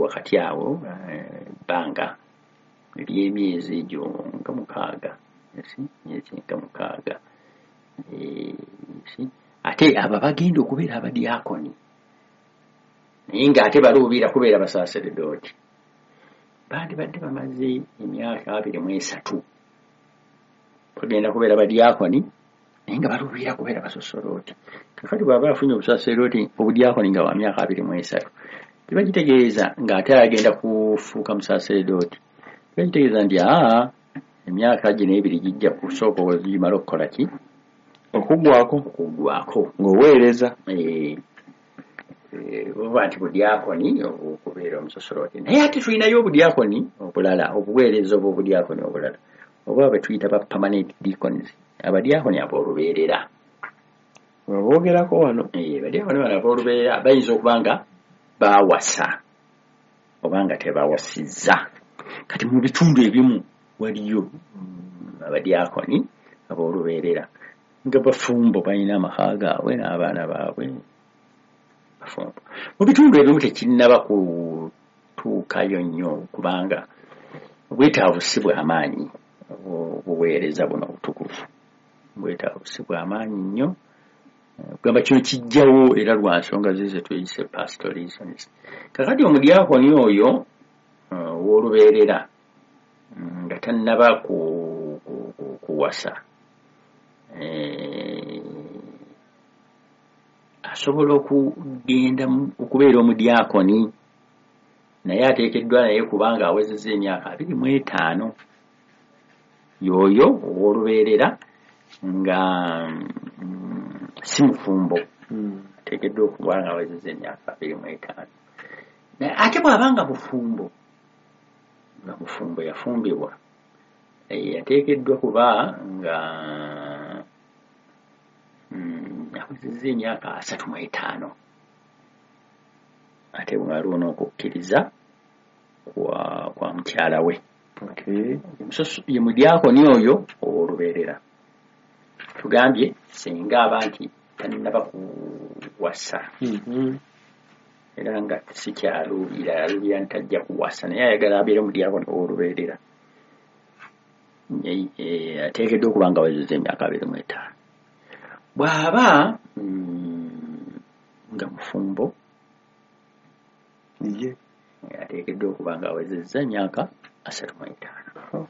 wakati awo banga ebyemyezi egyo nga mukaaga myezi nga mukaaga ate abo bagenda okubeera abadiakoni naye ng'ate baluubira kubeera basaaseredooti bandibadde bamaze emyaka 23 bagenda kubeera badiakoni naye nga baluubira kubeera basosolooti. Kakati bw'aba afunye obusaaseredooti obudiakoni nga wa myaka 23 tebagitegeeza ng'ate agenda kufuuka musaaseredooti, tebagitegeeza nti emyaka gino ebiri gijja kusooka ogimala okukola ki okuggwako ng'oweereza oba nti budiakoni okubeera omusosolooti. Naye ate tulinayo obudiakoni obulala obuweereza oba obudiakoni obulala oba betuyita ba permanent deacons, abadiakoni ab'olubeerera boogerako wano. Badiakoni bano ab'olubeerera bayinza okuba nga baawasa oba nga tebawasizza. Kati mu bitundu ebimu waliyo abadiakoni ab'olubeerera nga bafumbo balina amaka gaabwe n'abaana baabwe bafumbo. Mu bitundu ebimu tekinnaba kutuukayo nnyo kubanga obwetaavu si bw'amaanyi obuweereza buno obutukuvu, obwetaavu si bw'amaanyi nnyo. Kugamba kino kijjawo era lwa nsonga zize tuyise pastoralism. Kakati omudiakoni oyo w'olubeerera nga tannaba kuwasa asobola okugenda okubeera omudiakoni naye ateekeddwa naye kubanga awezezza emyaka 25 y'oyo ow'olubeerera nga si mufumbo ateekeddwa okuba nga awezezza emyaka 25. Ate bw'abanga mufumbo nga mufumbo yafumbibwa ateekeddwa kuba nga awezezza emyaka 35 ate bw'aliwo n'okukkiriza kwa mukyala we. Ye mudiakoni oyo ow'olubeerera tugambye singa abantu tannaba kuwasa era nga sikyaluubira aluubira ntajja kuwasa naye ayagala abeere omudiakoni ow'olubeerera ateekeddwa okuba nga awezezza emyaka 25. Bw'aba nga mufumbo ateekeddwa okuba nga awezezza emyaka 35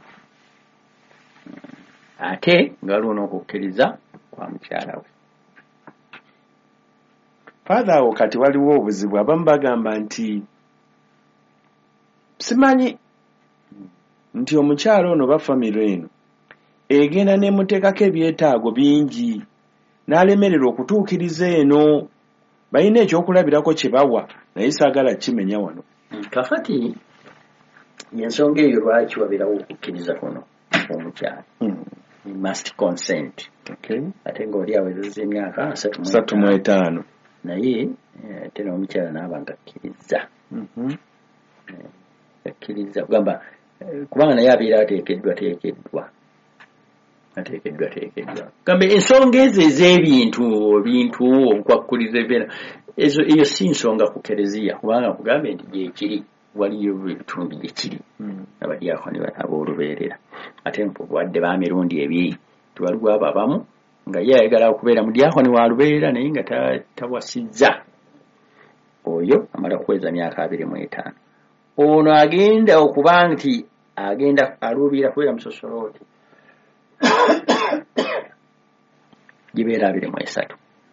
ate nga waliwo n'okukkiriza kwa mukyala we. Father, awo kati waliwo obuzibu. Abamu bagamba nti simanyi nti omukyala ono ba famire eno egenda n'emuteekako ebyetaago bingi n'alemererwa okutuukiriza eno, balina ekyokulabirako kye bawa naye saagala kimenya wano. Kakati y'ensonga eyo lwaki wabeerawo okukkiriza kuno omukyala. He must consent. Ate ng'oli awezezza emyaka 35 naye ate n'omukyala n'aba ngakkiriza akkiriza kugamba kubanga naye abeera ateekeddwa gambe ensonga ezo ez'ebintu okwakkuliza ebibeera eyo si nsonga ku kereziya kubanga kugambe nti gyekiri waliyo ebitundu gyekiri abadiakoni ab'olubeerera. Ate wadde ba mirundi ebiri tiwaliwo abo abamu nga ye ayagala okubeera mudiakoni wa lubeerera naye nga tawasizza, oyo amala kuweza myaka 25. Ono agenda okuba nti agenda aluubira kubeera musosolooti gibeera 23.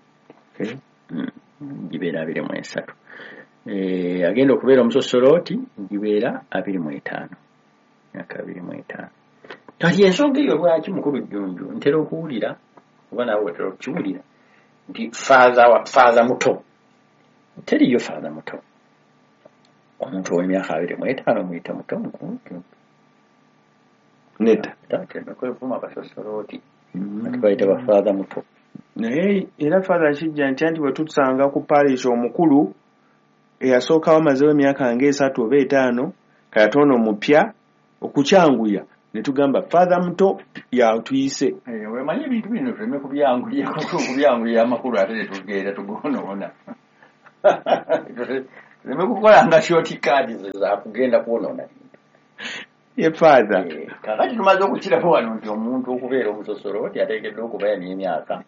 Gibeera 23. Agenda okubeera omusosolooti gibeera 25. Myaka 25. Kati ensonga eyo lwaki mukulu Jjunju ntera okuwulira oba naawe wetera okukiwulira nti faaza muto. Teriyo faaza muto. Omuntu ow'emyaka 25 muyita muto mukuntu. Neta. Kwefuma basosolooti. Tubayita ba faaza muto. Naye era faaza kijja nti bwe tutusanga ku parish omukulu eyasookawo amazeewo emyaka nga 3 oba 5 kayatono mupya okukyanguya ne tugamba faaza muto yatuyise. Wemanyi ebintu bino tuleme kubyanguya amakulu ate tetugenda tugonoona. nemekukola nga short cards za kugenda kuonoona ye father kakati tumaze okukirako wano nti omuntu okubeera omusosoloti ateekeddwa okubeera n'emyaka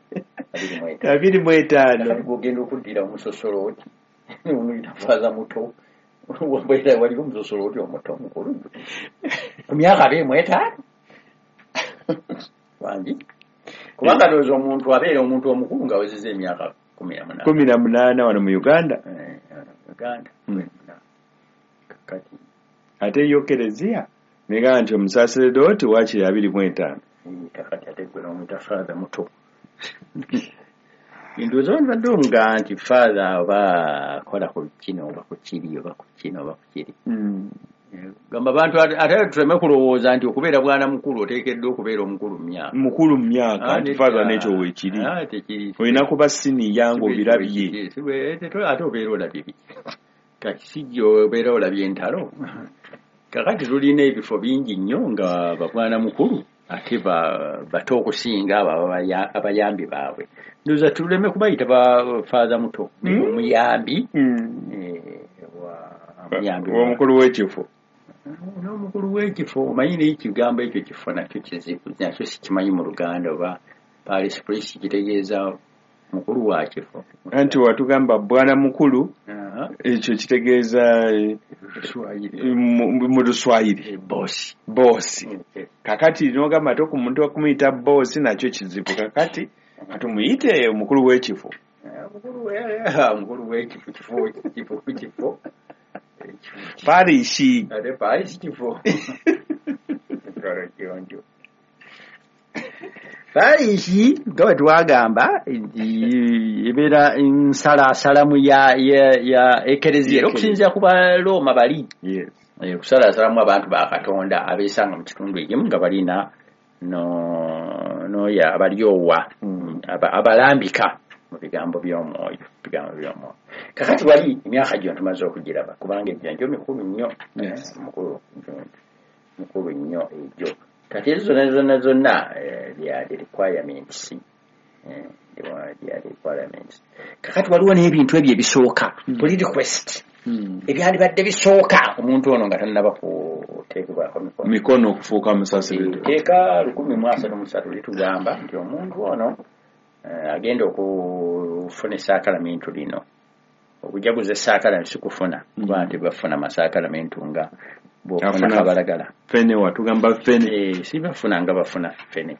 25 ogenda okuddira omusosoloti omuyita faaza muto waliwo omusosoloti omuto mukulu ku myaka 25 wangi kubanga ndowooza omuntu abeera omuntu omukulu nga weziza emyaka 18 wano mu Uganda kakati ate yo Kereziya nega nti omusaseredoti wakiri 25 kakati ate gwe n'omuyita faaza muto ndowooza nibadde omuga nti faaza oba kola ku kino oba ku kiri oba ku kino oba ku kiri gamba abantu ate tuleme kulowooza nti okubeera bwana mukulu oteekeddwa okubeera omukulu mu myaka nti faaza n'ekyo weekiri olina kuba siniya ng'obirabye ate obeera olabye biki kati sijjo obeera olabye entalo kakati tulina ebifo bingi nnyo nga babwana mukulu ate bato okusinga abo abayambi baabwe ndowooza tuleme kubayita bafaaza muto omuyambi omukulu w'ekifo n'omukulu w'ekifo omanyi naye ekigambo ekyo kifo nakyo kizibu nakyo sikimanyi mu Luganda oba Paris Police kitegeeza mukulu wa kifo anti watugamba bwana mukulu ekyo kitegeeza mu Luswayiri bosi kakati n'ogamba ate ku muntu okumuyita bosi nakyo kizibu kakati katumuyite omukulu w'ekifo omukulu w'ekifo kifo Parishi ate Paris kifo Parishi nga bwe twagamba ebeera nsalaasalamu ya Ekereziya okusinziira ku Balooma bali kusalaasalamu abantu ba Katonda abeesanga mu kitundu ekimu nga balina n'oyo abalyowa abalambika mu bigambo by'omwoyo kakati wali emyaka gyo tumaze okugiraba kubanga ebyanjo mikulu nnyo mukulu nnyo egyo kati ezo zonna lyali requirements kakati waliwo n'ebintu ebyo ebisooka tuli request ebyandibadde bisooka omuntu ono nga tannaba kuteekebwako mikono okufuuka musasiro teeka 133 litugamba nti omuntu ono agenda okufuna esaakalamentu lino okujaguza esaakalamentu sikufuna kuba nti bafuna masaakalamentu nga bwofuna kabalagala fene watugamba fene si bafuna nga bafuna fene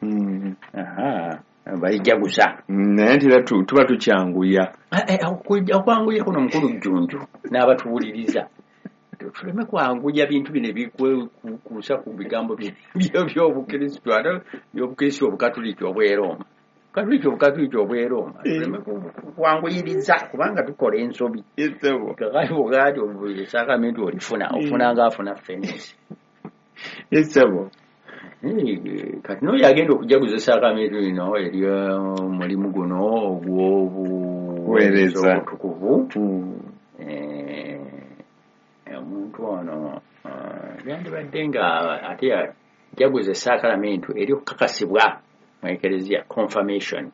balijaguza naye nti tuba tukyanguya okwanguya kuno mukulu jjunju n'abatuwuliriza tuleme kwanguya bintu bino ebikuusa ku bigambo by'obukristu ate by'obukristu obukatuliki obwerooma katuliki obwerooma tuleme kwanguyiriza kubanga tukola ensobi kakati esaakamenti olifuna ofuna ngaafuna fenesi esebo kati n'oyo agenda okujaguza esaakamenti lino eri omulimu guno ogw'obuweereza obutukuvu omuntu ono yandibadde nga ate yajaguza esaakalamentu eri okukakasibwa mu Ekereziya confirmation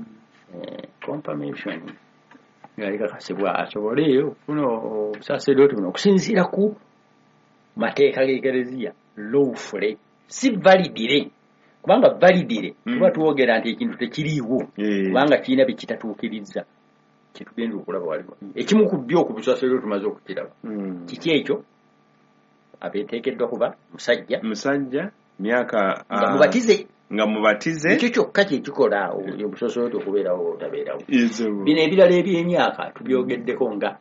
yali kakasibwa asobole okufuna obusaserdoti buno okusinziira ku mateeka g'Ekereziya lawfully si validire kubanga validire tuba tuwogera nti ekintu tekiriiwo kubanga kirina bye kitatuukiriza kitugenda okulaba waliwo ekimu ku byo ku busaserdoti tumaze okukiraba kiki ekyo abeeteekeddwa kuba musajja myaka nga mubatize ekyo kyokka kyekikola obusosoloti okubeerawo otabeerawo bino ebirala eby'emyaka tubyogeddeko nga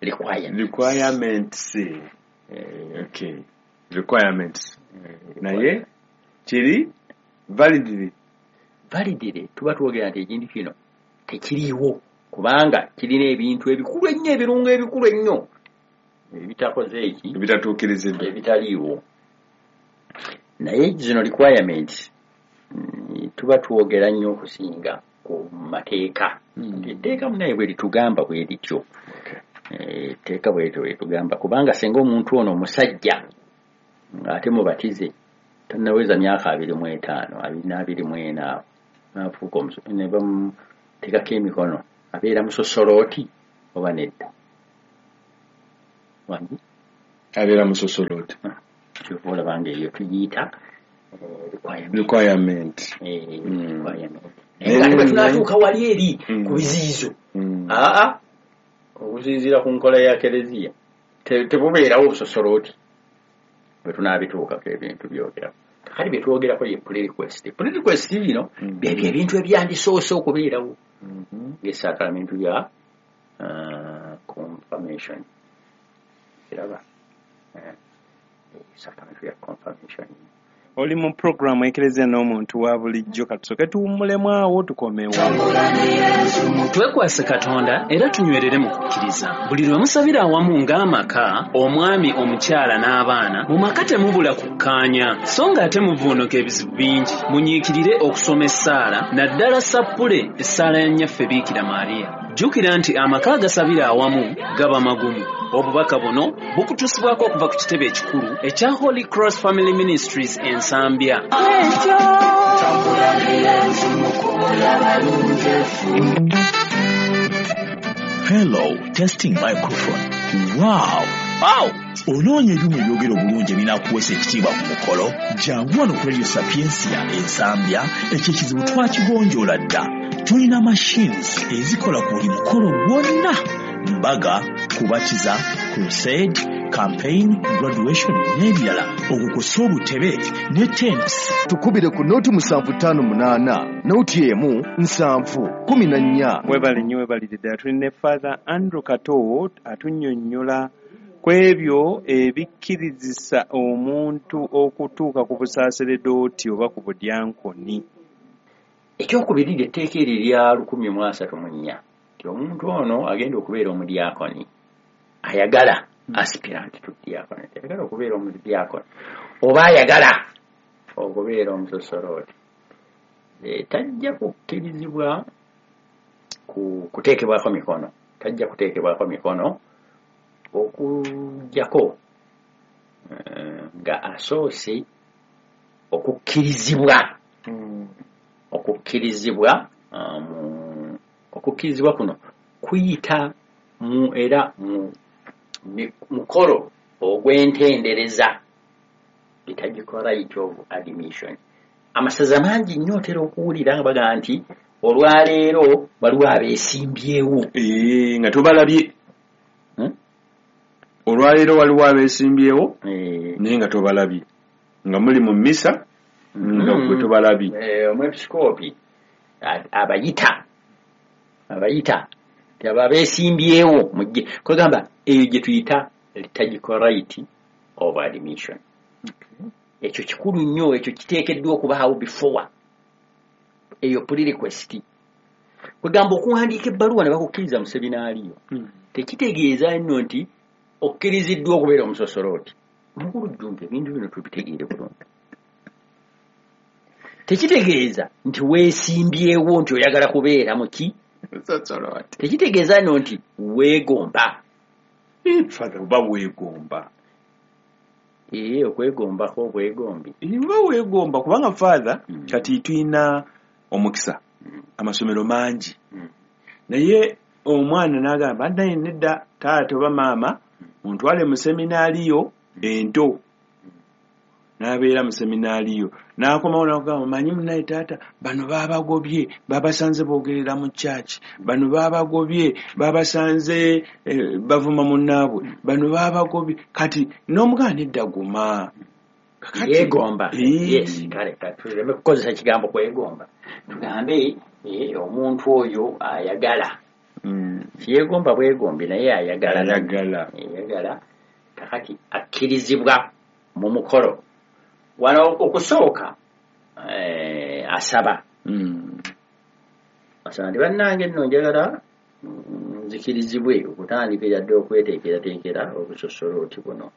requirements naye kiri validire tuba twogera nti ekintu kino tekiriiwo kubanga kirina ebintu ebikulu ennyo ebirungo ebikulu ennyo ebitakoze eki ebitatuukiriziddwa ebitaliiwo naye zino requirements tuba twogera nnyo okusinga ku mateeka etteeka munaye bwe litugamba bwe lityo etteeka bwe lityo litugamba kubanga singa omuntu ono omusajja ng'ate mubatize tannaweza myaka 25 24 n'afuuka ne bamuteekako emikono abeera musosolooti oba nedda wangi abeera mu Sosolooti kyova olabanga eyo tuyita requirement ate bwe tunatuuka wali eri ku biziizo okuziizira ku nkola ya kereziya tebubeerawo obusosolooti bwe tunaabituukako ebintu byogera kale bye twogerako ye pre-request bino byebyo ebintu ebyandisoose okubeerawo ng'essakramentu ya confirmation kiraba essakramentu ya confirmation oli mu programu ekereziya n'omuntu wa bulijjo katusoke tuwummulemu awo tukomewo twekwase Katonda era tunywerere mu kukkiriza buli lwe musabira awamu ng'amaka omwami omukyala n'abaana mu maka temubula kukkaanya so ng'ate muvuunuka ebizibu bingi munyiikirire okusoma essaala naddala sappule essaala ya nnyaffe Biikira Maariya jjukira nti amaka agasabira awamu gaba magumu obubaka buno bukutusibwako okuva ku kitebe ekikulu ekya Holy Cross Family Ministries Ensambya. Hello, testing microphone. Wow! Onoonya ebyuma ebyogera obulungi ebinaakuweesa ekitiibwa ku mukolo jangu wano ku Radio Sapiensia Ensambya ekyo ekizibu twakigonjoola dda. Tulina machines ezikola ku buli mukolo gwonna mbaga, kubatiza, crusade, campaign, graduation n'ebirala okukosa obutebe ne tents. Tukubire ku noti 758 noti emu 714. webale nnyo webalidde tulina ne Father Andrew Kato atunnyonnyola ku ebyo ebikkirizisa omuntu okutuuka ku busaaseredooti oba ku budyankoni. Ekyokubiri etteeka eryo erya 134 nti omuntu ono agenda okubeera omudyakoni ayagala aspirant to diakoni ayagala okubeera omudyakoni oba ayagala okubeera omusosolooti tajja kukkirizibwa kuteekebwako mikono tajja kuteekebwako mikono okujjako nga asoose okukkirizibwa okukkirizibwa kuno kuyita era mukolo ogw'entendereza liturgical right of admission. Amasaza mangi nnyo otera okuwulira nga baga nti olwaleero waliwo abeesimbyewo nga tobalabye olwaleero waliwo abeesimbyewo naye nga tobalabye nga muli mu mmisa nga gwe tobalabye omwepisikoopi abayita aba abeesimbyewo mujje kwegamba eyo gye tuyita liturgical right of admission. Ekyo kikulu nnyo, ekyo kiteekeddwa okubaawo before eyo pre-request. Kwegamba okuwandiika ebbaluwa ne bakukkiriza mu seminaaliyo tekitegeeza nno nti okkiriziddwa okubeera omusosolooti. Mukulu jjumbe ebintu bino tubitegeere bulungi. Tekitegeeza nti weesimbyewo nti oyagala kubeera mu ki tekitegeeza nno nti weegomba. Father oba weegomba okwegombako obwegombi oba weegomba kubanga Father kati tuyina omukisa amasomero mangi naye omwana n'agamba naye nedda taata oba maama muntwale mu seminaaliyo ento n'abeera mu seminaaliyo n'akomawo n'akugamba manyi munaye taata bano baabagobye baabasanze boogerera mu kyaki bano baabagobye baabasanze bavuma munnaabwe bano baabagobye kati n'omugana nedda guma yeegomba. Yes, kale tuleme kukozesa ekigambo kwegomba tugambe omuntu oyo ayagala yeegomba bwegombi naye ayagala kakati akkirizibwa mu mukolo wano okusooka asaba nti bannange nno njagala nzikirizibwe okutandikira dde okweteekerateekera obusosolooti buno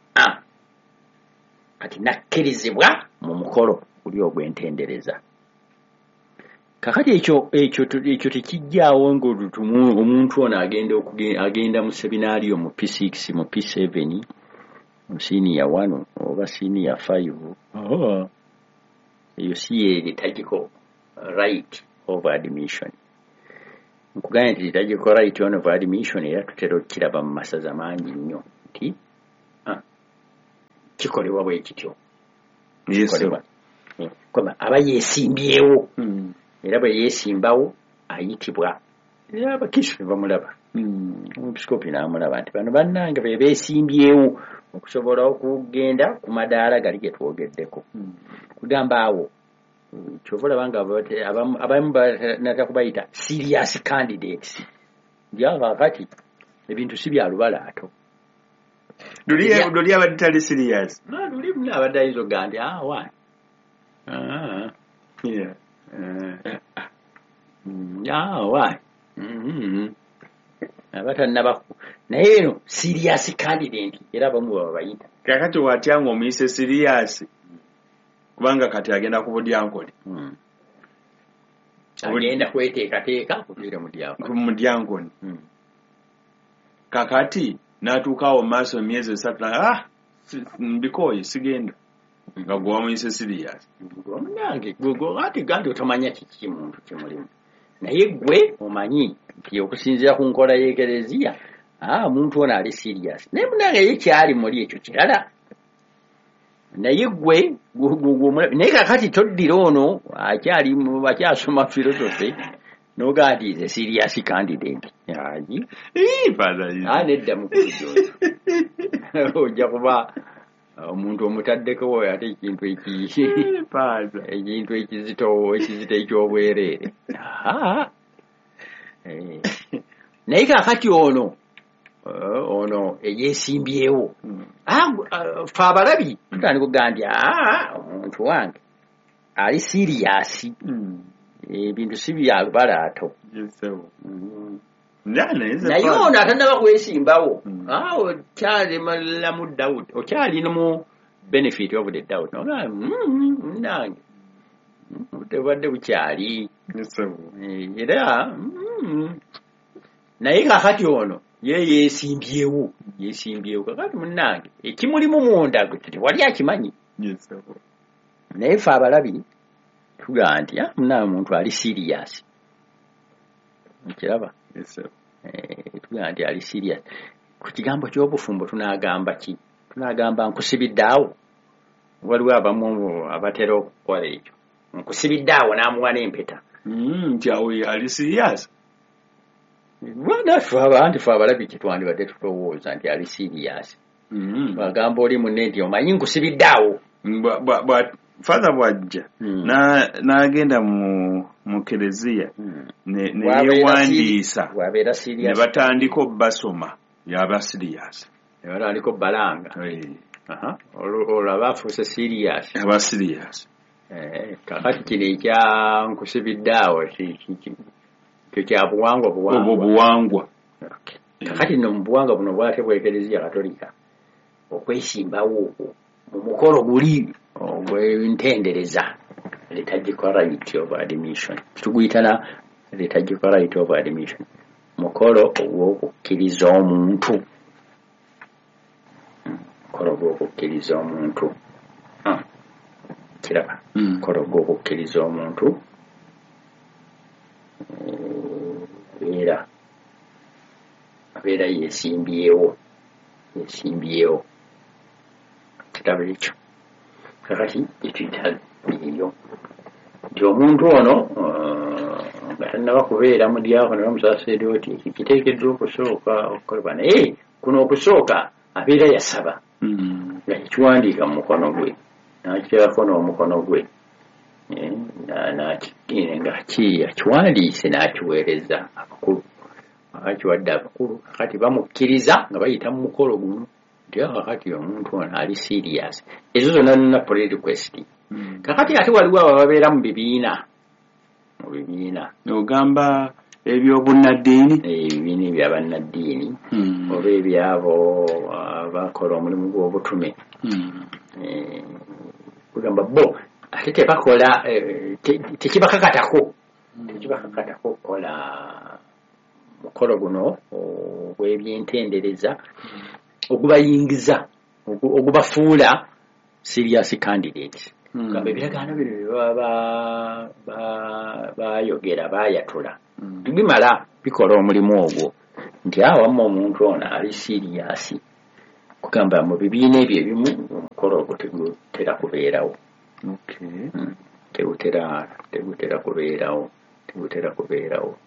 kati nakkirizibwa mu mukolo guli ogw'entendereza. Kakati ekyo tekijjaawo ng'omuntu ono agenda mu seminaariyo mu P6 mu P7 mu senior 1 oba senior 5 eyo si ye liturgical right of admission. Nkugambye nti liturgical right of admission era tutera okukiraba mu masaza mangi nnyo nti kikolebwa bwe kityo kwamba aba yeesimbyewo era bwe yeesimbawo ayitibwa era abakisu bamulaba omupisikopi n'amulaba nti bano bannange be beesimbyewo okusobola okugenda ku madaala gali ge twogeddeko kugamba awo kyova olaba nga abamu banata kubayita serious candidates ndyakakati ebintu si bya lubalaato luli abadde tali serious luli muna abadde ayinza okugaa nti waani waani abatannabaku naye eno serious candidate era abamu baba bayita kakati watya nga omuyise serious kubanga kati agenda ku budyankole agenda kweteekateeka kuviire mu dyankole kakati n'atuukaawo mu maaso emyezi 3 mbikoye sigenda nga gwe wamuyise serious omunange ati gandi otomanya kiki muntu kimulimu naye gwe omanyi nti okusinziira ku nkola y'ekereziya omuntu ono ali serious naye munange ye kyali muli ekyo kirala naye gwe naye kakati toddira ono akyasoma philosophy nogaa nti is a serious candidate nedda mukulu gyoyo ojja kuba omuntu omutaddeko ate ekintu ekizito ekyobwereere naye kakati ono eyeesimbyewo fe abalabi tutandika okugaa nti omuntu wange ali siriyasi ebintu si bya lubalaato naye ono atannaba kwesimbawo okyalimu doubt okyalinamu benefit of the doubt nange tebadde bukyali era naye kakati ono yeesimbyewo kakati munnange ekimulimu munda gwe tewali akimanyi naye fe abalabi tugaa nti munnange omuntu ali serious nkiraba tugaa nti ali serious ku kigambo ky'obufumbo tunagamba ki tunagamba nkusibiddeawo waliwo abamu abatera okukola ekyo nkusibiddeawo n'amuwa n'empeta nti awo ali serious nti fe abalabi kitwandibadde tutowooza nti ali serious bagamba oli munne nti omanyi nkusibiddeawo father bwajja n'agenda mu kereziya neyewandiisa ne batandika obbasoma yaba serious ne batandika obbalanga olaba afuuse serious aba serious kakati kino ekya nkusibiddeawo kyo kya buwangwa kakati no mu buwangwa buno bwate bw'ekereziya katolika okwesimbawo mu mukolo guli ogw'entendereza liturgical right of admission kituguyita liturgical right of admission mukolo ogw'okukkiriza omuntu kiraba mukolo ogw'okukkiriza omuntu abeera yeesimbyewo kitabo ekyo kakati ekiyita ebyo nti omuntu ono nga tannaba kubeera mu diakono n'omusasereoti kiteekeddwa okusooka okukolebwa naye kuno okusooka abeera yasaba nga kiwandiika mu mukono gwe n'akiterako n'omukono gwe nga akiwandiise n'akiweereza abakulu akiwadde abakulu kakati bamukkiriza nga bayita mu mukolo guno nti kakati omuntu ono ali serious ezo zonna nina pull request kakati ate waliwo abo babeera mu bibiina ogamba ebyobunaddiini ebibiina ebyabannaddiini oba ebyabo abakola omulimu gw'obutume kugamba bo ate tebakola tekibakakatako okukola mukolo guno ogw'ebyentendereza ogubayingiza ogubafuula serious candidates gamba ebiragaano bino bayogera bayatula bimala bikola omulimu ogwo nti awamu omuntu ono ali serious kugamba mu bibiina ebyo ebimu omukolo ogwo tegutera kubeerawo. Tegutera kubeerawo.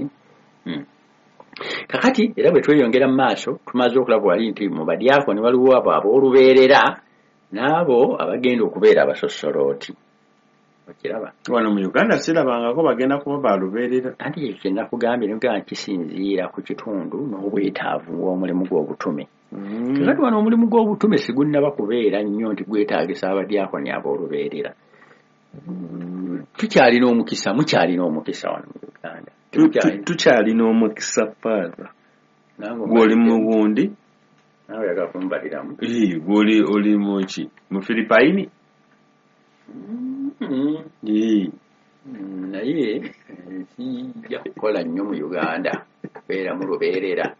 Kakati era bwe tweyongera mu maaso tumaze okulaba wali nti mu badyakoni waliwo abo ab'olubeerera n'abo abagenda okubeera abasossolooti. Okiraba wano mu Uganda sirabangako bagenda kuba balubeerera. Anti ekyo kye nakugambye nga kisinziira ku kitundu n'obwetaavu bw'omulimu gw'obutume. Kakati wano omulimu gw'obutume sigunnaba kubeera nnyo nti gwetaagisa abadyakoni ab'olubeerera. Tukyalina omukisa, mukyalina omukisa wano mu Uganda. Tukyalina omukisa Father. Gw'oli mu bundi? Nawe yaga kumbaliramu. Gw'oli oli mu ki? Mu Filipaini? Naye kijja kukola nnyo mu Uganda kubeera mu lubeerera.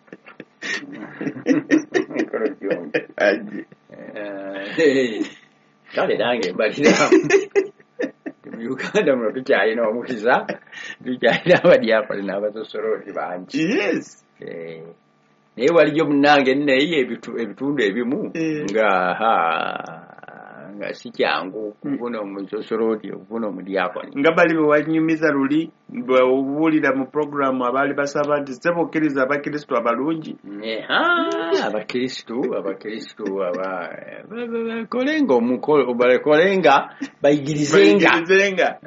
Kale nange mbaliramu. Mu Uganda muno tukyalina omukisa, tukyalina abadyakoni n'abasossolooti bangi. Yes. Naye waliyo munnange naye ebitundu ebimu nga si kyangu okufuna omusossolooti okufuna omudyakoni. Nga bali bwe wanyumiza luli bwe obuulira mu programu abaali basaba nti sebokkiriza abakristu abalungi. Abakristu kolenga omukolo kolenga bayigirizenga.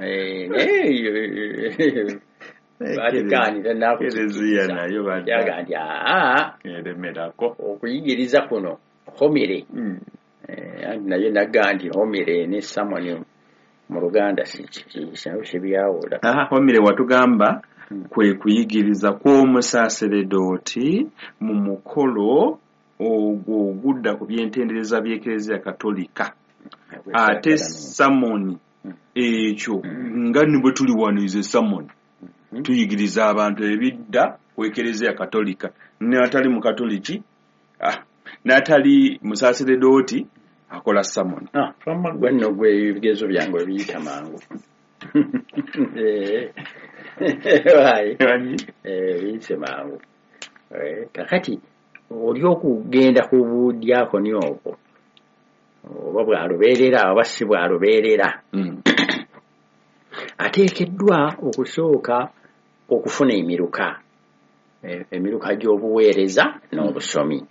Batikanira nakukereziya nayo yaga nti eremerako okuyigiriza kuno homere. Naye naga nti homere ne samoni mu Luganda sibyawula. Homere watugamba kwe kuyigiriza kw'omusaaseredooti mu mukolo ogwo ogudda ku byentendereza by'Eklezia Katolika. Ate samoni ekyo nga ne bwe tuli wano ize samoni tuyigiriza abantu ebidda ku Eklezia Katolika. N'atali mu Katoliki n'atali musaaseredooti akola samoni. Gwe nno gwe ebigezo byange ebiyita mangu. Biyise mangu. Kakati oli okugenda ku budyakoni obwo oba bwalubeerera oba si bwalubeerera, ateekeddwa okusooka okufuna emiruka gy'obuweereza n'obusomi.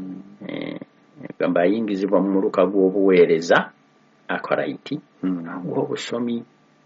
Gamba ayingizibwa mu muluka gw'obuweereza akolaiti gw'obusomi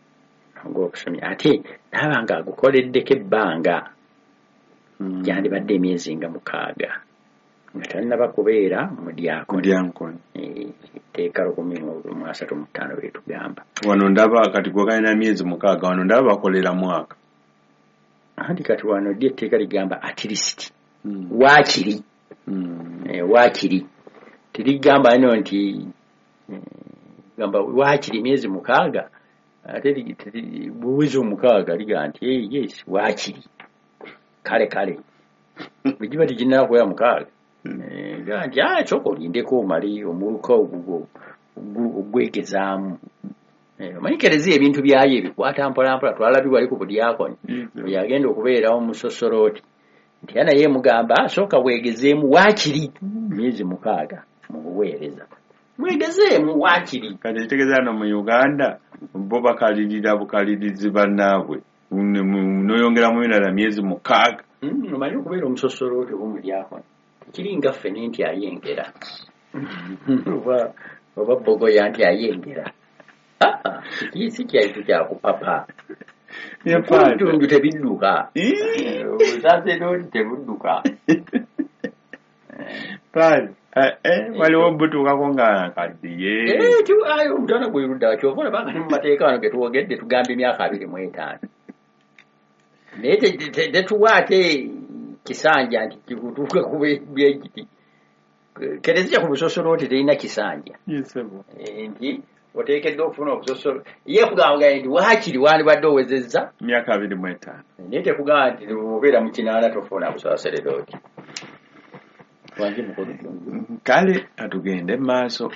ate naaba nga agukoleddeko ebbanga gyandibadde emyezi nga 6 nga talina kubeera mudyakoni. Etteeka 135 betugamba wano ndaba kati gwe kalina myezi 6 wano ndaba bakolera mwaka. Anti kati wano ddi etteeka ligamba at least waakiri waakiri terigamba ino nti gamba waakiri myezi 6 ate buwezi 6 liga nti yes waakiri kale bijiba tijina kuya 6 ganti kyokolindeko omali omuluka ogwegezaamu. Omanyikereza ebintu byayo ebikwata mpolampola twalabibwa ali ku budyakoni yagenda okubeerawo omusossolooti nti naye mugamba asooka bwegezeemu waakiri myezi 6 mu buweereza. Mwegezeemu waakiri. Kati ekitegeeza no mu Uganda bo bakalirira bukalirizi bannaabwe noyongeramu ebirala myezi 6. Omanyi okubeera omusossolooti obumudyakoni kiri nga ffene nti ayengera oba bogoya nti ayengera. Si kyaitu kyakupapa ebitundu tebidduka obusasedooti tebudduka. Waliwo butuukako nga kaddiye omutwana gwirudda kyova olabanga ne mu mateeka wano getwogedde tugamba emyaka 25 naye tetuwa ate kisanja nti kikutuuke ku byekiti. Kerezia ku busossolooti terina kisanja nti oteekeddwa okufuna obusossolo ye kugamba nti waakiri wandibadde owezezza myaka 25 naye tekugamba nti obeera mu 8 tofuna busaaseredooti. Kale atugende maaso.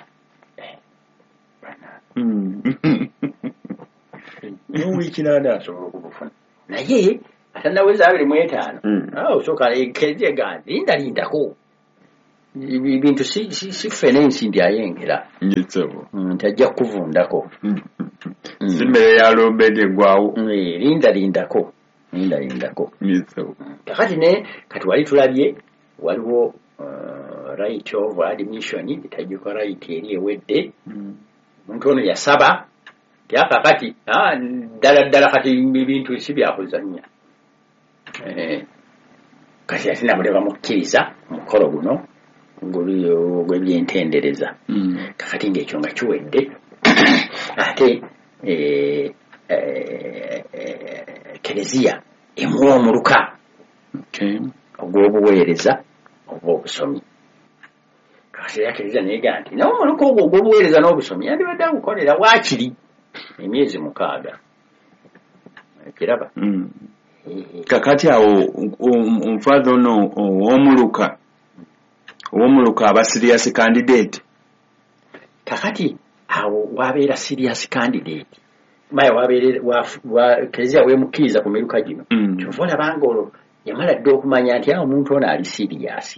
Wiiki 8 asobola okubufuna naye atanaweza 25 osooka ekezia gandi lindako ebintu si fenensi ndi ayengera Nyitsebo. Tajja kuvundako. Simmere ya lombede gwawo. Lindako. Nyitsebo. Kakati ne kati wali tulabye waliwo right of admission tajjuka right eri ewedde. Omuntu ono yasaba kakati ddala kati ebintu si byakuzannya. Kati ate nabo ne bamukkiriza omukolo guno gw'ebyentendereza. Kakati ng'ekyo nga kiwedde ate Kereziya emuwa omuluka ogw'obuweereza oba obusomi. Kakati era Kereziya neega nti nawe omuluka ogwo ogw'obuweereza n'obusomi yandibadde agukolera waakiri emyezi 6. Kiraba. Kakati awo omufaadha ono ow'omuluka aba serious candidate. Kakati awo wabeera serious candidate. Maya wabeera Kereziya weemukkiriza ku miruka gino. Kyova olabanga olwo yamala dde okumanya nti omuntu ono ali serious.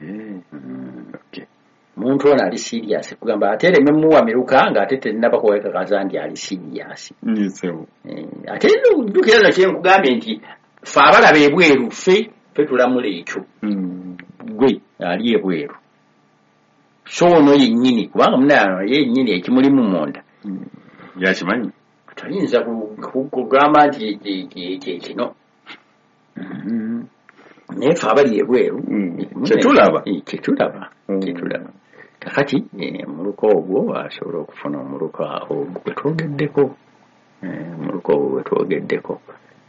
Omuntu ono ali serious kugamba ate erememuwa miruka ng'ate tennaba kuwekakaza nti ali serious. Ate ojjukira na kyenkugambye nti ffe abalaba ebweru ffe tulamula ekyo. Gwe ali ebweru. So ono yennyini kubanga munaano yennyini ekimulimu munda. Yakimanyi. Toyinza kugamba nti kino. Naye ffe abali ebweru kyetulaba. Kakati omuluka ogwo asobola okufuna omuluka ogwo gwe twogeddeko.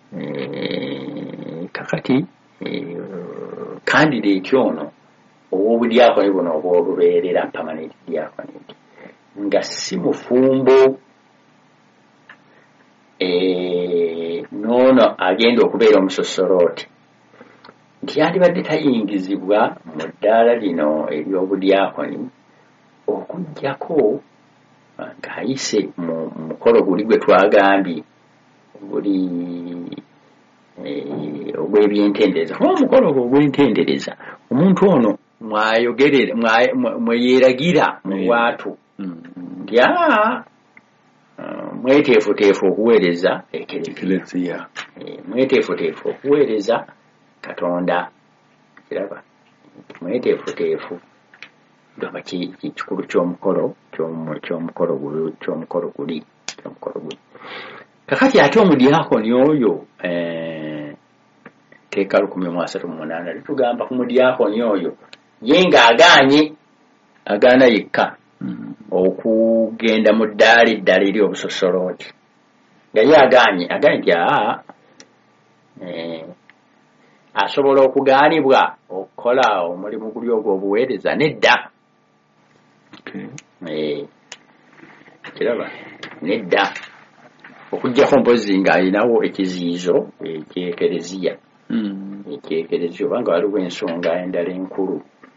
Kakati candidate ono ow'obudyakoni buno obw'olubeerera permanent diaconate nga si mufumbo n'ono agenda okubeera omusosolooti nti yandibadde tayingizibwa mu ddaala lino ery'obudyakoni okuggyako ng'ayise mu mukolo guli gwe twagambye guli ogw'ebyentendereza. Omukolo ogwo ogw'entendereza omuntu ono mweyeragira mu bwatu nti mweteefuteefu okuweereza Ekereziya. Mweteefuteefu okuweereza Katonda. Kiraba mweteefuteefu gamba kikulu ky'omukolo guli. Kakati ate omudyakoni oyo teeka 138 litugamba ku mudyakoni oyo ye ng'agaana yekka okugenda mu ddaala eddala eri obusosolooti nga ye agaanye nti asobola okugaanibwa okukola omulimu guli ogw'obuweereza nedda. Kiraba nedda okuggyako mpozi ng'alinawo ekiziizo ekyekereziya. Ekyekereziya obanga waliwo ensonga endala enkulu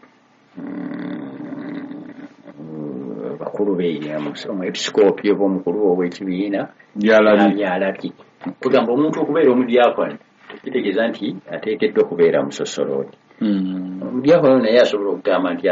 bakulu omuepisikoopi oba omukulu ow'ekibiina yalabye kugamba omuntu okubeera omudyakoni kitegeeza nti ateekeddwa okubeera musosolooti. Omudyakoni naye asobola okugamba nti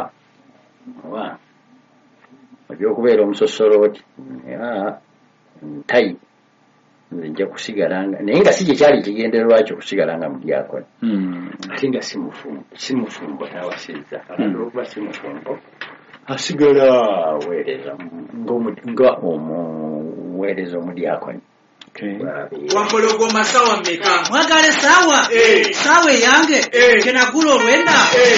ojja okubeera omusosolooti ntayi nze nja kusigalanga naye nga si kyekyali ekigendererwa kyo kusigalanga mudyakoni ate nga si mufumbo n'awasizza olwokuba si mufumbo asigala aweereza nga omuweereza omudyakoni. Wampologoma sawa mmeka? Mwagale sawa? Sawa eyange? Kenagula olwenda?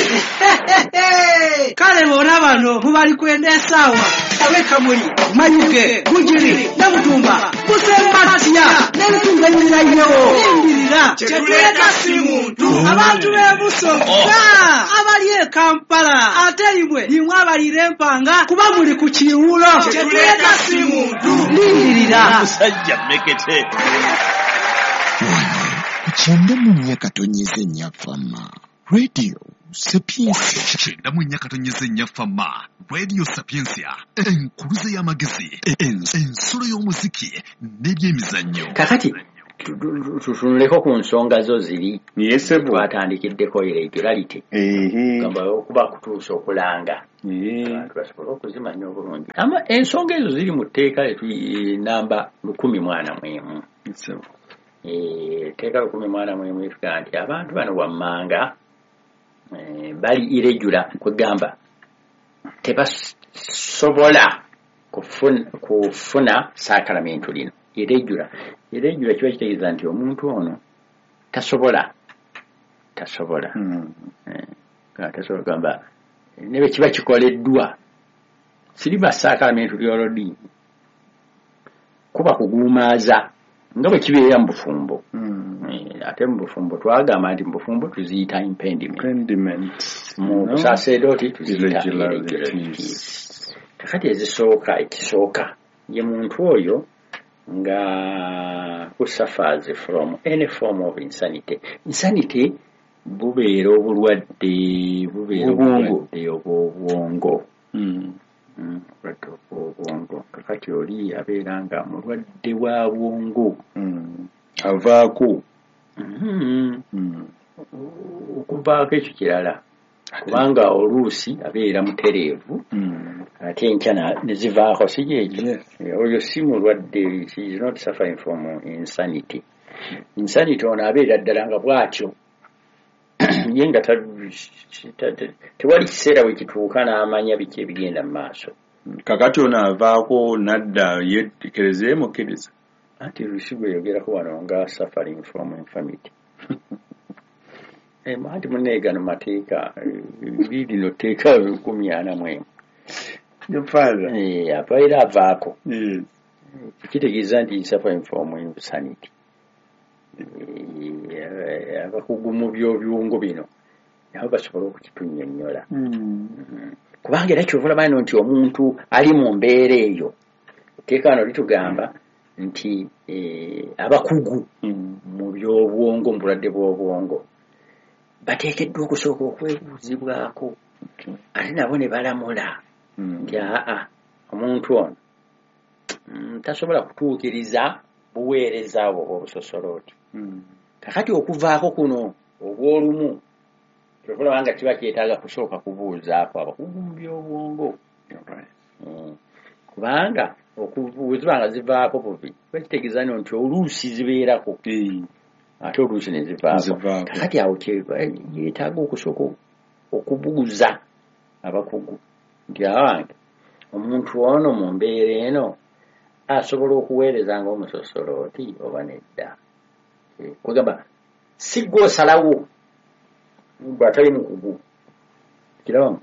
Kale bona bano mubali kwenda esawa abekamuli mayuge gujiri namutumba kusembatya n'ebitunga ebirirayo endirira kyetuleka si muntu abantu b'ebusoga abali e Kampala ate imwe nimwe abalira empanga kuba muli ku kiwulo kyetuleka si muntu lindirira musajja mekete Kyenda mu nnyaka tonyeze ennyafama Radio Sapiensia. Kyenda mu nnyaka tonyeze ennyafama Radio Sapiensia, enkuluze y'amagezi, ensolo y'omuziki n'ebyemizannyo. Kakati tutunuleko ku nsonga zo ziri yesebo twatandikiddeko irregularity gamba okuba kutuusa okulanga abantu basobola okuzimanya obulungi ensonga ezo ziri mu tteeka namba 141 tteeka 141 etugaa nti abantu bano wammanga bali irregular kwegamba tebasobola kufuna sakramentu lino irregular kiba kitegeeza nti omuntu ono tasobola gamba ne bwe kiba kikoleddwa siriba sakramentu ly'olodiini kuba kuguumaaza nga bwe kibeera mu bufumbo ate mu bufumbo twagamba nti mu bufumbo tuziyita impediment mu busasedooti tuziyita irregularities kakati ekisooka ye muntu oyo nga who suffers from any form of insanity bubeera obulwadde obw'obwongo kakati oli abeera nga mulwadde wa bwongo avaako okuvaako ekyo kirala kubanga oluusi abeera mutereevu ate enkya ne zivaako si gyekyo oyo si mulwadde she is not suffering from insanity ono abeera ddala nga bw'atyo ye nga tewali kiseera bwe kituuka n'amanya biki ebigenda mu maaso kakati ono avaako nadda yeetekereza emukkiriza anti lusi gweyogerako wano nga suffering from infirmity anti muneegano mateeka lino tteeka 141 apaira avaako kitegeeza nti suffering from insanity abakugu mu by'obyungo bino nabo basobola okukitunnyonnyola kubanga era kyovula bano nti omuntu ali mu mbeera eyo etteeka wano litugamba nti abakugu mu by'obwongo mu bulwadde bw'obwongo bateekeddwa okusooka okwebuuzibwako ate nabo ne balamula nti omuntu ono tasobola kutuukiriza buweereza obwo obw'obusosolooti kakati okuvaako kuno obw'olumu kyovulaba nga kiba kyetaaga kusooka kubuuzaako abakugu mu by'obwongo kubanga okubuuzibwa nga zivaako bubi bakitegeeza nti oluusi zibeerako ate oluusi ne zivaako kakati awo yeetaaga okusooka okubuuza abakugu nti awange omuntu ono mu mbeera eno asobola okuweereza ng'omusosolooti oba nedda kwegamba si gwe osalawo bw'atali mukugu kiraba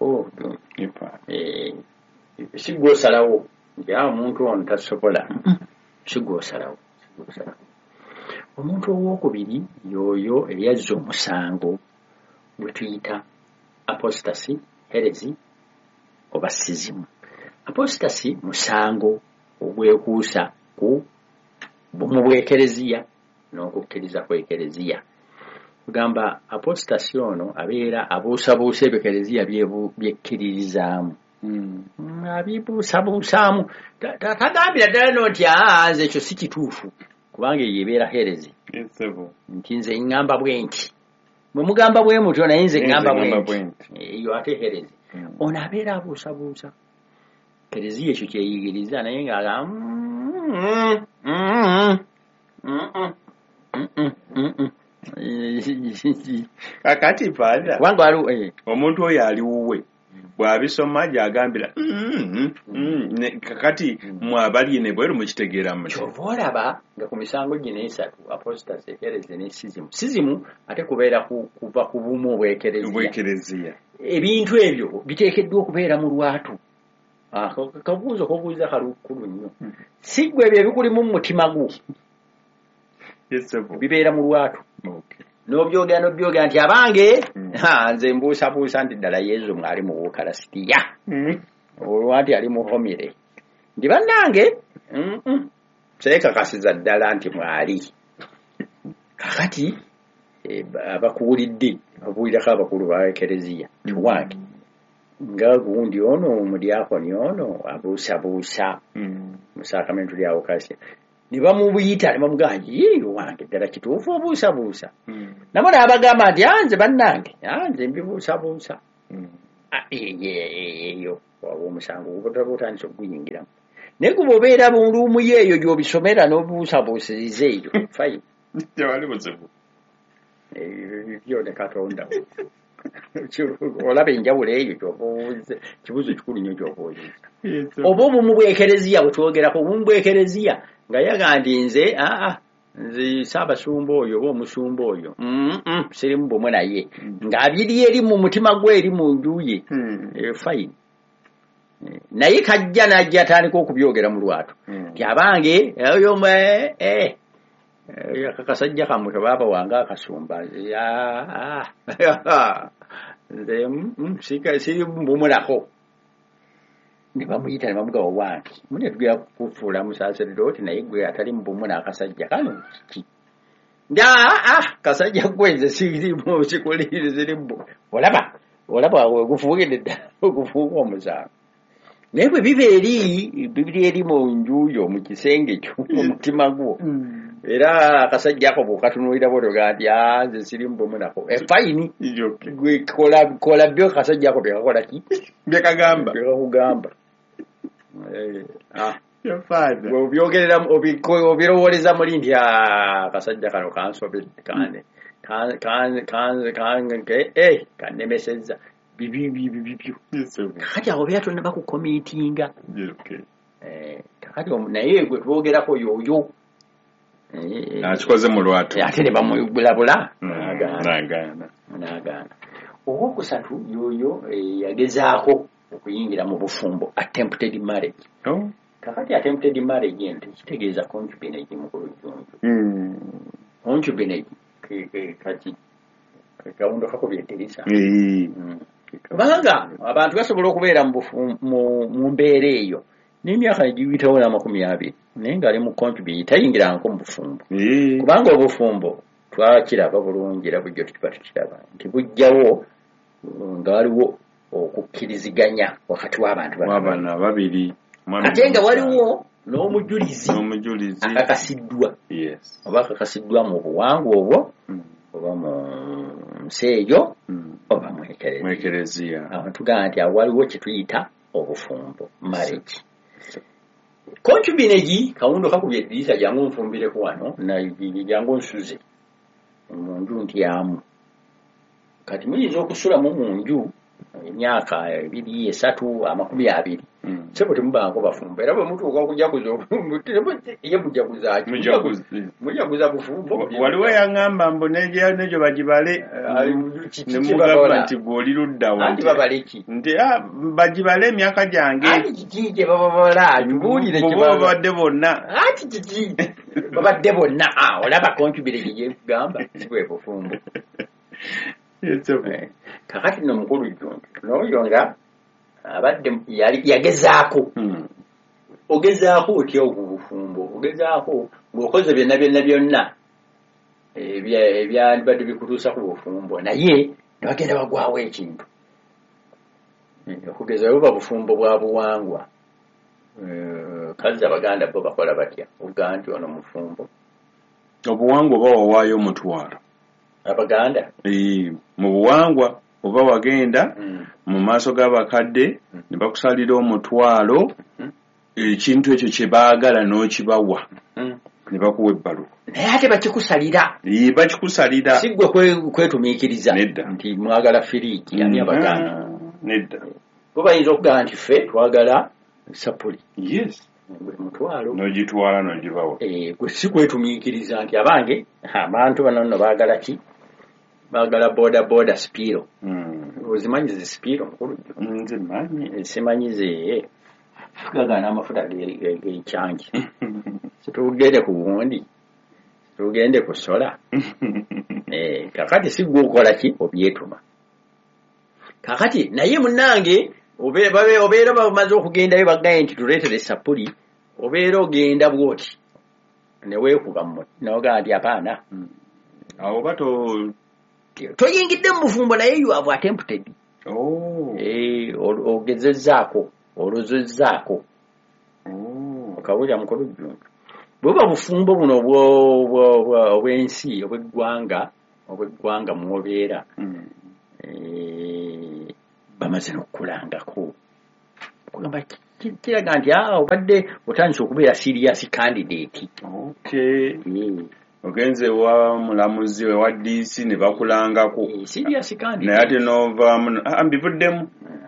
si gwe osalawo nti omuntu ono tasobola si gwe osalawo omuntu owokubiri yoyo eyazza omusango gwe tuyita apostasy herezi oba sizimu apostasy musango ogwekuusa ku mu bwekereziya n'okukkiriza kw'ekereziya kugamba apostasy ono abeera abuusabuusa ebyekereziya byekkiririzaamu abibuusabuusaamu tagambira ddala noti nze ekyo si kituufu kubanga eyo ebeera herezi nti nze ŋŋamba bwe nti bwe mugamba bwe mutyo naye nze ŋŋamba bwe nti eyo ate herezi ono abeera abuusabuusa kereziya ekyo kyeyigiriza naye ng'agamba kakati paada kubanga waliwo omuntu oyo ali wuwe bw'abisoma gy'agambira kakati mwabali ne bweru mukitegeera mu kyova olaba nga ku misango gino esatu apostasy herezi ne sizimu ate kubeera kuva ku bumu obwekereziya ebintu ebyo biteekeddwa okubeera mu lwatu kabuuzo kobuuza kalukulu nnyo si gwe ebyo ebikulimu mu mutima gwo bibeera mu lwatu n'obyogera nti abange nze mbuusabuusa nti ddala yezu mwali mu bukalasitiya olwa nti ali mu homire ndi bannange kyekakasiza ddala nti mwali kakati abakuwulidde babuulirako abakulu ba ekereziya nti wange nga gundi ono omudyakoni ono abuusabuusa mu sakramento lya ukasiya ne bamubuyita ne bamugamba yiyo wange ddala kituufu obuusabuusa nabo n'abagamba nti anze bannange anze mbibuusabuusa eyo waba omusango gubutandisa okuguyingiramu naye guba obeera buluumu yeeyo gy'obisomera n'obuusabuusiriza eyo fayini tewali buzibu byo ne Katonda olaba enjawulo eyo gy'obuuze kibuzo kikulu nnyo gy'obuuziza oba obumu bw'ekereziya bwe twogerako obumu bw'ekereziya nga yagandi nze Ssaabasumba oyo oba omusumba oyo sirimu bumwe naye ng'abiri eri mu mutima gwe eri mu nju ye fayini naye kajja n'ajja atandika okubyogera mu lwatu nti abange oyo akasajja kammwe tebaaba wange akasumba nze siri mbumulako ne bamuyita ne bamugaba wange mune tugera kufuula musaaseredooti naye gwe atali mubumu n'akasajja kano kiki nti kasajja gwenze sirimu sikulirizirimbu olaba gufuugidde ddala okufuuka omusango naye bwe biba eri bibiri eri mu njuyo mu kisenge kyo mu mutima gwo era akasajja ako bw'okatunuulira bwotoga nti nze sirimu bumu nako efayini gwe kola byo akasajja ako byekakola ki byekagamba obyogerera obirowooleza muli nti akasajja kano kansobedde kannemesezza bibyo kakati awo beera tonna bakukomiitinga kakati naye gwe twogerako yoyo akikoze mu lwatu ate ne bamulabula n'agaana owookusatu yoyo yagezaako okuyingira mu bufumbo attempted marriage kakati attempted marriage ente kitegeeza concubinage mu kulujjunju concubinage kati kawundo kako byeterisa kubanga abantu basobola okubeera mu mbeera eyo n'emyaka negiyitawo n'20 naye ng'ali mu concubine tayingirangako mu bufumbo kubanga obufumbo twakiraba bulungi era bujjo tukiba tukiraba nti bujjawo nga waliwo okukkiriziganya wakati w'abantu babiri ate nga waliwo n'omujulizi akakasiddwa oba akakasiddwa mu buwangwa obwo oba mu nsi eyo oba mu ekereziya awo tugamba nti awo waliwo kyetuyita obufumbo marriage concubinage kawundo kakubye eddirisa jangu nfumbireko wano jangu nsuze mu nju ntyamu kati muyinza okusulamu mu nju emyaka 2, 3, 20 sebo temubanko bafumbo era bwe mutuuka okujaguza ye mujaguza bufumbo waliwo yaŋŋamba mbu nejo bagibale nemugamba nti gw'oli luddawa anti babaleki nti bagibale emyaka gyange anti kiki gye bababala tubuulire babadde bonna anti kiki babadde bonna olaba concubinage gye kugamba si bwe bufumbo kakati no mukulu jjunju n'oyo nga abadde yagezaako ogezaako otya obufumbo ogezaako ng'okoze byonna ebyandibadde bikutuusa ku bufumbo naye nebagenda bagwawo ekintu okugeza buba bufumbo bwa buwangwa kazi abaganda bo bakola batya oga nti ono mufumbo obuwangwa oba wawaayo omutwalo abaganda mu buwangwa oba wagenda mu maaso g'abakadde ne bakusalira omutwalo ekintu ekyo kye baagala n'okibawa ne bakuwa ebbaluwa naye ate bakikusalira bakikusalira si gwe kwetumiikiriza nti mwagala firiiki ani abaganda nedda bo bayinza okugamba nti ffe twagala sapuli gwe mutwalo n'ogitwala n'ogibawa gwe si kwetumiikiriza nti abange abantu bano nno baagala ki baagala boda spiro ozimanyi ze spiro mukulu simanyize tugagana amafuta g'ekyangi situgende ku buwundi tugende ku sola kakati si gwe okola ki obyetuma kakati naye munnange obeera bamaze okugendayo bagaye nti tuleetere sapuli obeera ogenda bwoti neweekuba mmwe nogaa nti apaana awo bato toyingidde mu bufumbo naye you have attempted ogezezzaako olozezzaako okawulira mukulu jjunju bwoba bufumbo buno obw'ensi obw'eggwanga mwobeera bamaze n'okukulangako kugamba kiraga nti obadde otandise okubeera serious candidate. Ogenze wa mulamuzi wa DC ne bakulangako serious candidate naye ate n'ovaamu mbivuddemu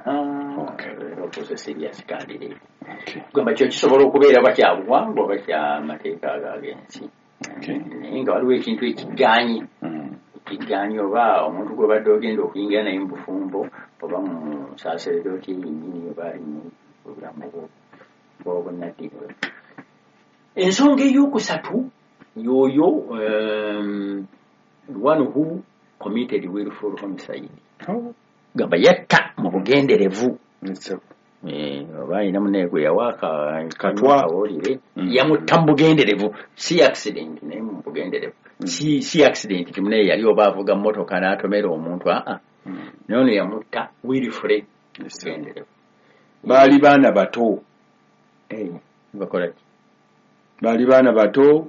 serious candidate. Kugamba kyo kisobola okubeera bakyabuwangwa oba kyamateeka ag'ensi naye nga waliwo ekintu ekiganye oba omuntu gwe badde ogenda okuyingira naye mu bufumbo oba mu nsaaseredooti eyinnyini oba ali mu obulamu bw'obunaddirwe. Ensonga ey'okusatu yoyo one who committed willful homicide. Gamba yatta mu bugenderevu oba alina munnaye gwe yawaaka katwawolire yamutta mu bugenderevu si accident naye mu bugenderevu si accident ti munnaye yali oba avuga mmotoka n'atomera omuntu naye ono yamutta willfully bugenderevu. Baali baana bato bakola ki? Baali baana bato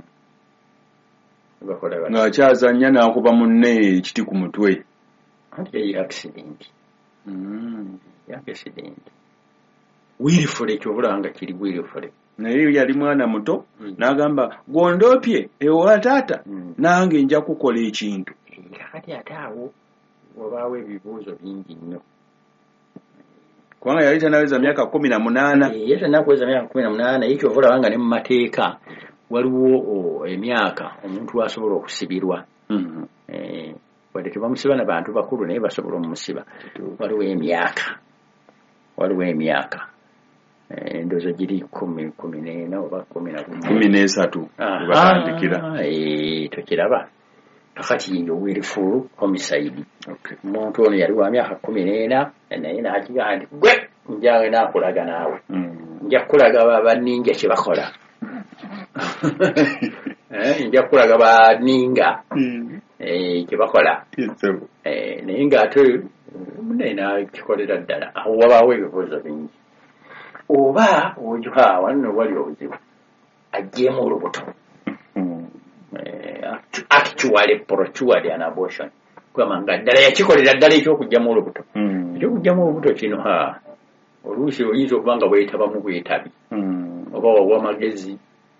nga akyazannya n'akuba munne ekiti ku mutwe. Anti accident accident willfully kyobula nga kiri willfully naye yali mwana muto n'agamba gondoopye ewa taata nange nja kukola ekintu. Kati ate awo wabaawo ebibuuzo bingi nnyo kubanga yali tanaweza myaka 18. Yali tanakuweza myaka 18 ekyo olaba nga ne mu mateeka waliwo emyaka omuntu asobola okusibirwa. Wadde tebamusiba na bantu bakulu naye basobola omusiba. Waliwo emyaka endowooza giri 14 oba 13 batandikira. Tokiraba kakati yo willful homicide. Omuntu ono yali wa myaka 14 naye n'akigaa nti gwe njawe naakulaga naawe nja kukulaga banninga kye bakola nja kukulaga banninga kye bakola naye ng'ate munnaye n'akikolera ddala. Awo wabaawo ebibuuzo bingi oba ojuha nno wali obuzibu ajjeemu olubuto actually an abortion kwama nga ddala yakikolera ddala ekyokugjamu olubuto. Ekyokugjamu olubuto kino oluusi oyinza okuba nga bwetabamu bwetabi oba wawa amagezi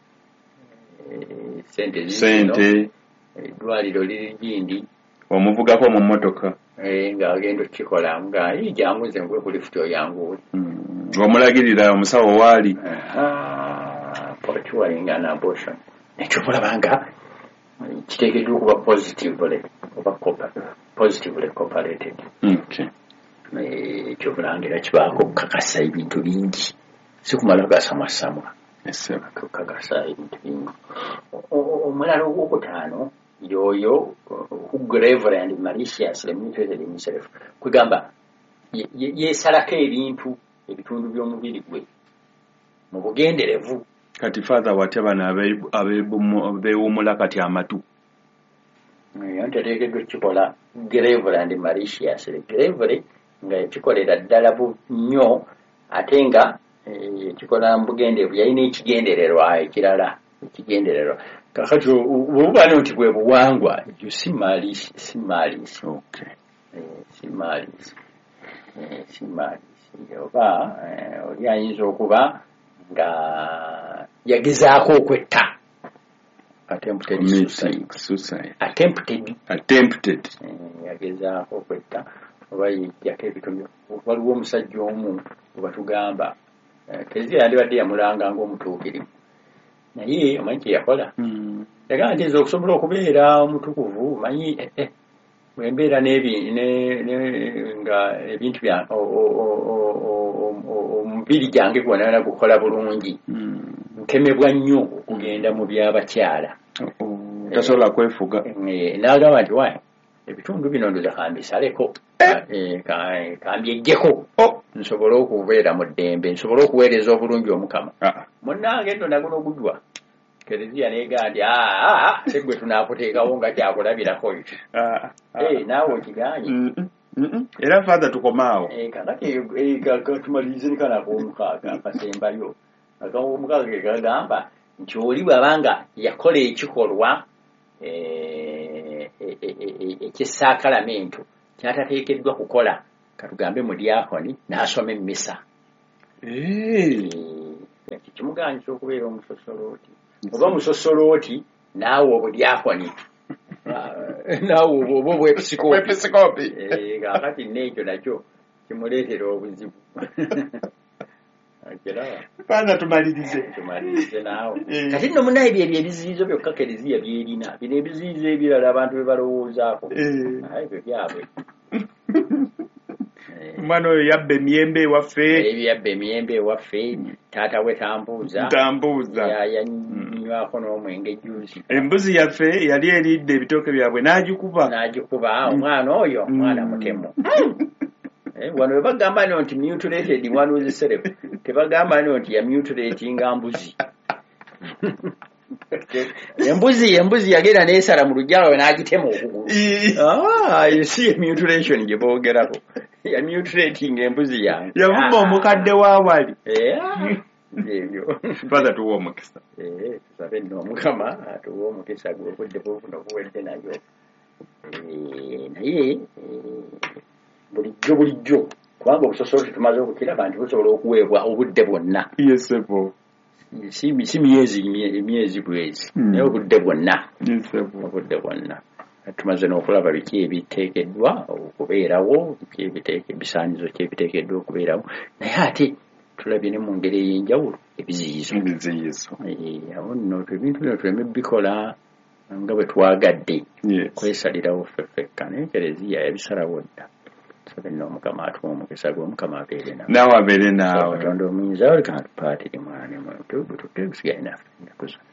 sente eddwaliro liri gindi omuvugako mu mmotoka ng'agenda okukikola nga janguze nkwe kuli futi oyanguwe ng'omulagirira omusawo waali portualing an abortion. Ekyo mulaba nga kiteekeddwa okuba positively cooperated. Ekyo bulangira kibaako okukakasa ebintu bingi si kumala kugasamwasamwa okukakasa ebintu bingi. Omulala ogwokutaano yoyo who gravely and maliciously mutilated himself kwegamba yeesalako ebitundu by'omubiri gwe mu bugenderevu. Kati father watya bano abeewummula kati amatu nteteekeddwa kikola gravely and maliciously. Gravely nga ekikolera ddala nnyo ate nga ekikola mu bugenderevu yalina ekigendererwa ekirala ekigendererwa. Kakati bw'obuba nti bwe buwangwa si malice si malice oba oli ayinza okuba nga yagezaako okwetta attempted suicide yagezaako okwetta oba yijjako ebitumyo. Waliwo omusajja omu webatugamba Kezia yandibadde yamulanga ng'omutuukirivu naye omanyi kye yakola yagamba nti nze okusobola okubeera omutukuvu manyi bwembeera nga ebintu omubiri gyange gwona gukola bulungi nkemebwa nnyo okugenda mu by'abakyala tasobola kwefuga. N'agamba nti wayi ebitundu bino ndoza kambisaleko kambyeggyeko nsobole okubeera mu ddembe nsobole okuweereza obulungi Omukama. Munnange nno naguno ogujwa Kezia neegaa nti segwe tunaakuteekawo nga kyakulabirako ekyo naawe okiganye era father tukomaawo kakati tumalirize nikanakomukaaga akasembayo akawomukaaga kagamba nti oli bw'abanga yakola ekikolwa ekissaakalamento kyatateekeddwa kukola katugambe mu diakoni n'asoma emmisa kimuganyisa okubeera omusosolooti oba omusosolooti naawe obudiakoni naawe oba obwepisikoopi kakati n'ekyo nakyo kimuleetera obuzibu Fana tumalirize naawe kati nno munaye byebyo ebiziyizo byokka Kereziya byerina bino ebiziyizo ebirala abantu bye balowoozaako ebyo byabwe omwana oyo yabba emiyembe ewaffe taata we tambuuza yanywako n'omwenge juuzi embuzi yaffe yali eridde ebitooke byabwe n'agikuba omwana oyo omwana mutemu wano we bagamba nti mutilated mwana w'eziseref tebagamba nti yamutilatinga mbuzi embuzi yagenda n'esala mu lujja lwawe n'agitema okugulu you see mutilation gye boogerako yamutilatinga embuzi yange yavuma omukadde waawali ebyo father tuwa omukisa tusabe nno omukama atuwa omukisa gw'obudde bw'obuno buwedde nayo naye bulijjo kubanga obusosolo tumaze okukiraba nti busobola okuweebwa obudde bwonna si myezi bwezi naye obudde bwonna tumaze n'okulaba biki ebiteekeddwa okubeerawo ebisaanyizo kyebiteekeddwa okubeerawo naye ate tulabye ne mu ngeri ey'enjawulo ebiziyizo awo nno ebintu bino tuleme bikola nga bwe twagadde kwesalirawo ffeffekka naye Kereziya yabisalawo dda tusabe nno omukama atuwa omukisa gwe omukama abeere naawe katonda omuyinza oli kana tupaatire mwana tutusigaye naffe